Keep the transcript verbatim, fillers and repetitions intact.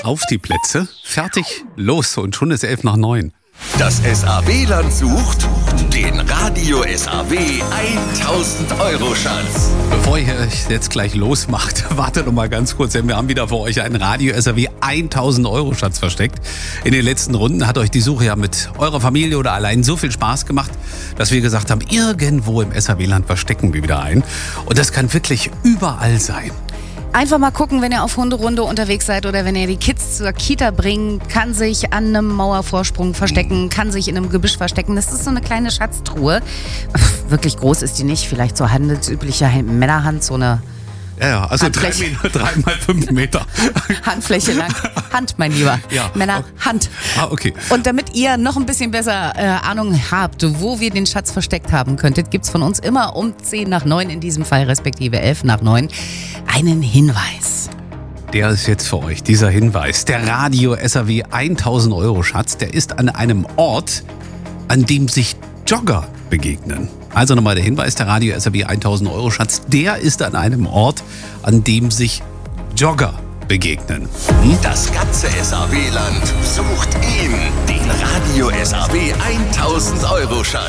auf die Plätze, fertig, los und schon ist elf nach neun. Das S A W-Land sucht den Radio S A W tausend Euro Schatz. Bevor ihr euch jetzt gleich losmacht, wartet noch mal ganz kurz, denn wir haben wieder für euch einen Radio S A W tausend Euro Schatz versteckt. In den letzten Runden hat euch die Suche ja mit eurer Familie oder allein so viel Spaß gemacht, dass wir gesagt haben, irgendwo im S A W-Land verstecken wir wieder einen. Und das kann wirklich überall sein. Einfach mal gucken, wenn ihr auf Hunderunde unterwegs seid oder wenn ihr die Kids zur Kita bringt, kann sich an einem Mauervorsprung verstecken, kann sich in einem Gebüsch verstecken. Das ist so eine kleine Schatztruhe. Wirklich groß ist die nicht, vielleicht so handelsübliche Männerhand, so eine Ja, ja, also drei, Meter, drei mal fünf Meter. Handfläche lang. Hand, mein Lieber. Ja, Männer, okay. Hand. Ah, okay. Und damit ihr noch ein bisschen besser äh, Ahnung habt, wo wir den Schatz versteckt haben könntet, gibt's von uns immer um zehn nach neun, in diesem Fall respektive elf nach neun, einen Hinweis. Der ist jetzt für euch, dieser Hinweis. Der Radio S A W tausend Euro Schatz, der ist an einem Ort, an dem sich Jogger begegnen. Also nochmal der Hinweis, der Radio S A W tausend Euro Schatz, der ist an einem Ort, an dem sich Jogger begegnen. Hm? Das ganze S A W-Land sucht ihn, den Radio S A W tausend Euro Schatz.